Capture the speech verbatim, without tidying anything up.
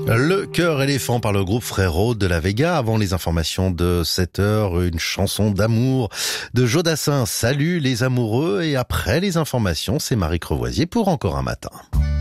Le Cœur éléphant par le groupe Frérot de la Vega. Avant les informations de sept heures, une chanson d'amour de Jodassin. Salut les amoureux. Et après les informations, c'est Marie Crevoisier pour Encore un matin.